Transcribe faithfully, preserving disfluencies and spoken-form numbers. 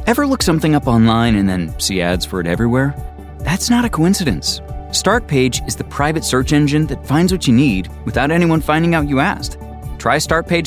Ever look something up online and then see ads for it everywhere? That's not a coincidence. Startpage is the private search engine that finds what you need without anyone finding out you asked. Try startpage